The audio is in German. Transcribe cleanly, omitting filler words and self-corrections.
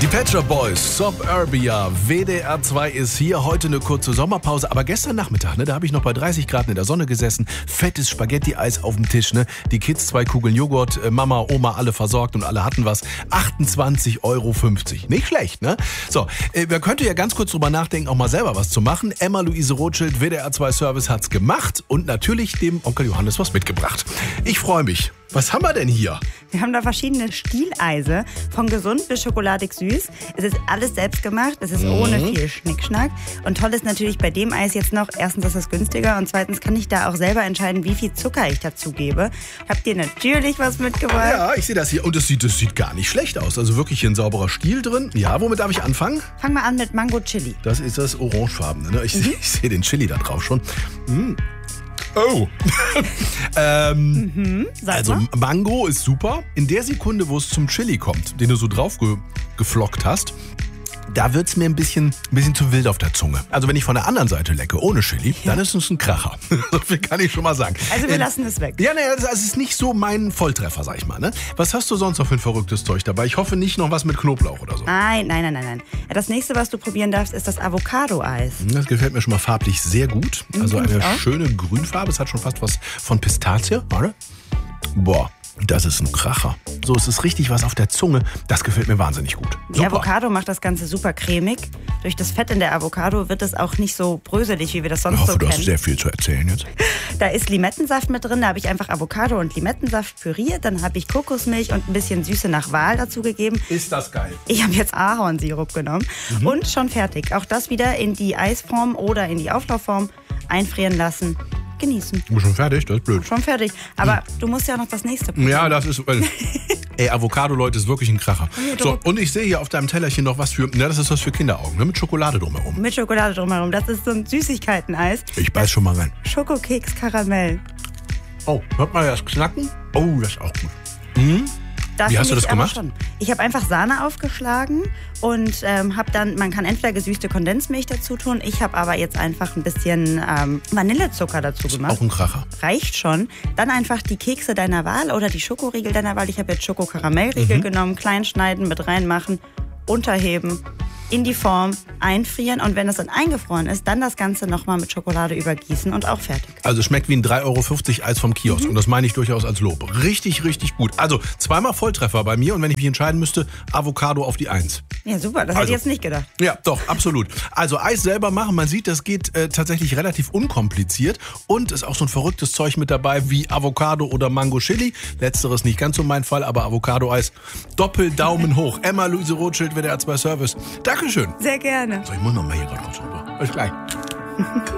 Die Pet Shop Boys, Suburbia, WDR 2 ist hier. Heute eine kurze Sommerpause, aber gestern Nachmittag, da habe ich noch bei 30 Grad in der Sonne gesessen. Fettes Spaghetti-Eis auf dem Tisch, Die Kids 2 Kugeln Joghurt, Mama, Oma, alle versorgt und alle hatten was. 28,50 €. Nicht schlecht, ne? So, man könnte ja ganz kurz drüber nachdenken, auch mal selber was zu machen. Emma-Luise Rothschild, WDR 2 Service hat's gemacht und natürlich dem Onkel Johannes was mitgebracht. Ich freue mich. Was haben wir denn hier? Wir haben da verschiedene Stieleise, von gesund bis schokoladig süß. Es ist alles selbst gemacht, es ist ohne viel Schnickschnack. Und toll ist natürlich bei dem Eis jetzt noch, erstens ist es günstiger und zweitens kann ich da auch selber entscheiden, wie viel Zucker ich dazu gebe. Habt ihr natürlich was mitgebracht? Ja, ich sehe das hier und das sieht gar nicht schlecht aus. Also wirklich hier ein sauberer Stiel drin. Ja, womit darf ich anfangen? Fang mal an mit Mango Chili. Das ist das orangefarbene, ne? Ich sehe den Chili da drauf schon. Oh. Also Mango ist super. In der Sekunde, wo es zum Chili kommt, den du so drauf geflockt hast, da wird es mir ein bisschen zu wild auf der Zunge. Also wenn ich von der anderen Seite lecke, ohne Chili, dann ist es ein Kracher. So viel kann ich schon mal sagen. Also wir lassen es weg. Ja, es ist nicht so mein Volltreffer, sag ich mal. Ne? Was hast du sonst noch für ein verrücktes Zeug dabei? Ich hoffe nicht noch was mit Knoblauch oder so. Nein. Das nächste, was du probieren darfst, ist das Avocado-Eis. Das gefällt mir schon mal farblich sehr gut. Also eine schöne Grünfarbe. Es hat schon fast was von Pistazie, oder? Boah. Das ist ein Kracher. So, es ist richtig was auf der Zunge. Das gefällt mir wahnsinnig gut. Die Avocado macht das Ganze super cremig. Durch das Fett in der Avocado wird es auch nicht so bröselig, wie wir das sonst so kennen. Du hast sehr viel zu erzählen jetzt. Da ist Limettensaft mit drin. Da habe ich einfach Avocado und Limettensaft püriert. Dann habe ich Kokosmilch und ein bisschen Süße nach Wahl dazu gegeben. Ist das geil. Ich habe jetzt Ahornsirup genommen. Und schon fertig. Auch das wieder in die Eisform oder in die Auflaufform einfrieren lassen. Genießen. Schon fertig? Das ist blöd. Schon fertig. Aber du musst ja noch das nächste probieren. Ja, das ist... Ey, Avocado, Leute, ist wirklich ein Kracher. So, und ich sehe hier auf deinem Tellerchen noch was für... das ist was für Kinderaugen, ne? Mit Schokolade drumherum. Mit Schokolade drumherum. Das ist so ein Süßigkeiten-Eis. Ich beiß schon mal rein. Schokokeks Karamell. Oh, hört mal das Knacken? Oh, das ist auch gut. Wie hast du das gemacht? Ich habe einfach Sahne aufgeschlagen und habe dann, man kann entweder gesüßte Kondensmilch dazu tun, ich habe aber jetzt einfach ein bisschen Vanillezucker dazu gemacht. Auch ein Kracher. Reicht schon. Dann einfach die Kekse deiner Wahl oder die Schokoriegel deiner Wahl. Ich habe jetzt Schokokaramellriegel genommen, klein schneiden, mit reinmachen, unterheben, in die Form einfrieren und wenn das dann eingefroren ist, dann das Ganze nochmal mit Schokolade übergießen und auch fertig. Also schmeckt wie ein 3,50 € Eis vom Kiosk und das meine ich durchaus als Lob. Richtig, richtig gut. Also zweimal Volltreffer bei mir und wenn ich mich entscheiden müsste, Avocado auf die 1. Ja, super. Das hätte ich jetzt nicht gedacht. Ja, doch, absolut. Also Eis selber machen, man sieht, das geht tatsächlich relativ unkompliziert und ist auch so ein verrücktes Zeug mit dabei wie Avocado oder Mango Chili. Letzteres nicht ganz so mein Fall, aber Avocado-Eis. Doppel-Daumen hoch. Emma-Luise Rothschild, WDR 2 Service. Dankeschön. Sehr gerne. So, ich muss noch mal hier gerade raus. Bis gleich.